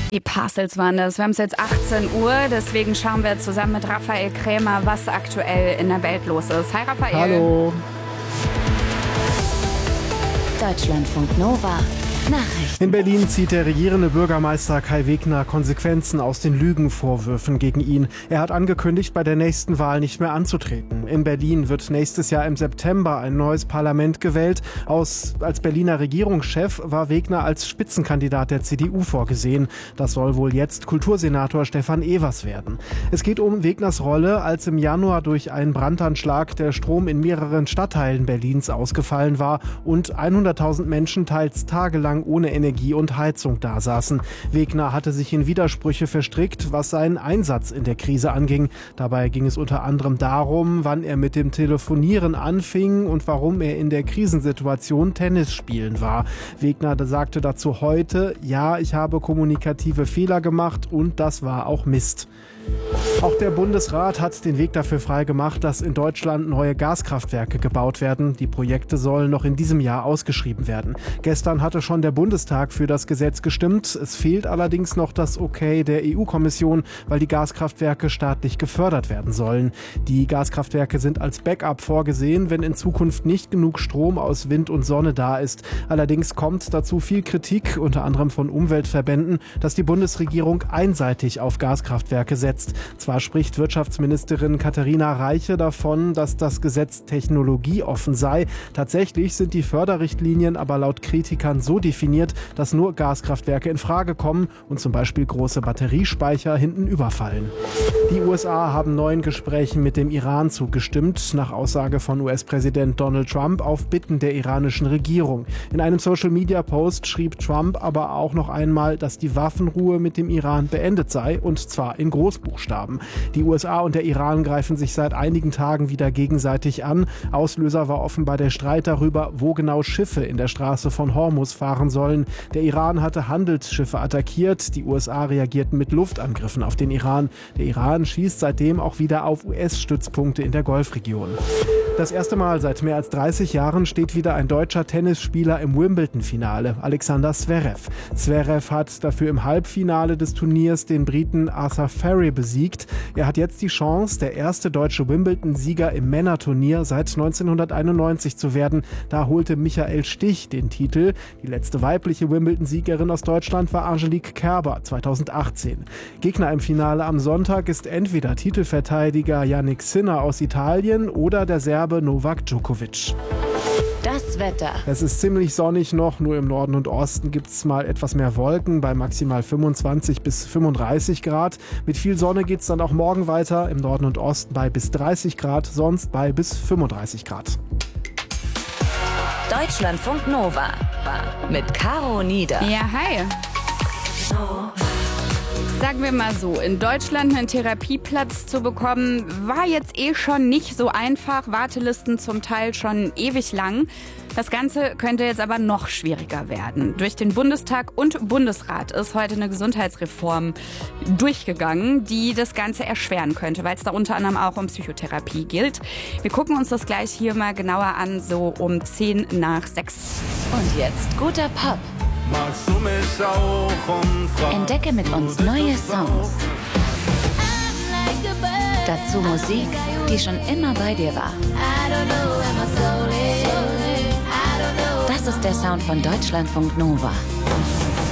Die Parcels waren das. Wir haben es jetzt 18 Uhr, deswegen schauen wir zusammen mit Raphael Krämer, was aktuell in der Welt los ist. Hi Raphael. Hallo. Deutschlandfunk Nova. Nachrichten. In Berlin zieht der regierende Bürgermeister Kai Wegner Konsequenzen aus den Lügenvorwürfen gegen ihn. Er hat angekündigt, bei der nächsten Wahl nicht mehr anzutreten. In Berlin wird nächstes Jahr im September ein neues Parlament gewählt. Als Berliner Regierungschef war Wegner als Spitzenkandidat der CDU vorgesehen. Das soll wohl jetzt Kultursenator Stefan Evers werden. Es geht um Wegners Rolle, als im Januar durch einen Brandanschlag der Strom in mehreren Stadtteilen Berlins ausgefallen war und 100.000 Menschen teils tagelang ohne Energie und Heizung dasaßen. Wegner hatte sich in Widersprüche verstrickt, was seinen Einsatz in der Krise anging. Dabei ging es unter anderem darum, wann er mit dem Telefonieren anfing und warum er in der Krisensituation Tennis spielen war. Wegner sagte dazu heute: Ja, ich habe kommunikative Fehler gemacht und das war auch Mist. Auch der Bundesrat hat den Weg dafür freigemacht, dass in Deutschland neue Gaskraftwerke gebaut werden. Die Projekte sollen noch in diesem Jahr ausgeschrieben werden. Gestern hatte schon der Bundestag für das Gesetz gestimmt. Es fehlt allerdings noch das Okay der EU-Kommission, weil die Gaskraftwerke staatlich gefördert werden sollen. Die Gaskraftwerke sind als Backup vorgesehen, wenn in Zukunft nicht genug Strom aus Wind und Sonne da ist. Allerdings kommt dazu viel Kritik, unter anderem von Umweltverbänden, dass die Bundesregierung einseitig auf Gaskraftwerke setzt. Zwar spricht Wirtschaftsministerin Katharina Reiche davon, dass das Gesetz technologieoffen sei. Tatsächlich sind die Förderrichtlinien aber laut Kritikern so definiert, dass nur Gaskraftwerke in Frage kommen und zum Beispiel große Batteriespeicher hinten überfallen. Die USA haben neuen Gesprächen mit dem Iran zugestimmt, nach Aussage von US-Präsident Donald Trump auf Bitten der iranischen Regierung. In einem Social-Media-Post schrieb Trump aber auch noch einmal, dass die Waffenruhe mit dem Iran beendet sei, und zwar in Großbuchstaben. Die USA und der Iran greifen sich seit einigen Tagen wieder gegenseitig an. Auslöser war offenbar der Streit darüber, wo genau Schiffe in der Straße von Hormuz fahren sollen. Der Iran hatte Handelsschiffe attackiert. Die USA reagierten mit Luftangriffen auf den Iran. Der Iran schießt seitdem auch wieder auf US-Stützpunkte in der Golfregion. Das erste Mal seit mehr als 30 Jahren steht wieder ein deutscher Tennisspieler im Wimbledon-Finale, Alexander Zverev. Zverev hat dafür im Halbfinale des Turniers den Briten Arthur Ferry besiegt. Er hat jetzt die Chance, der erste deutsche Wimbledon-Sieger im Männerturnier seit 1991 zu werden. Da holte Michael Stich den Titel. Die letzte weibliche Wimbledon-Siegerin aus Deutschland war Angelique Kerber 2018. Gegner im Finale am Sonntag ist entweder Titelverteidiger Jannik Sinner aus Italien oder der Serbe Novak Djokovic. Das Wetter. Es ist ziemlich sonnig noch, nur im Norden und Osten gibt es mal etwas mehr Wolken bei maximal 25 bis 35 Grad. Mit viel Sonne geht es dann auch morgen weiter, im Norden und Osten bei bis 30 Grad, sonst bei bis 35 Grad. Deutschlandfunk Nova mit Caro Nieder. Ja, hi. Sagen wir mal so, in Deutschland einen Therapieplatz zu bekommen, war jetzt schon nicht so einfach. Wartelisten zum Teil schon ewig lang. Das Ganze könnte jetzt aber noch schwieriger werden. Durch den Bundestag und Bundesrat ist heute eine Gesundheitsreform durchgegangen, die das Ganze erschweren könnte, weil es da unter anderem auch um Psychotherapie gilt. Wir gucken uns das gleich hier mal genauer an, so um 10 nach 6. Und jetzt guter Pop. Magst du mich auch umfragen? Entdecke mit uns neue Songs. Dazu Musik, die schon immer bei dir war. Das ist der Sound von Deutschlandfunk Nova.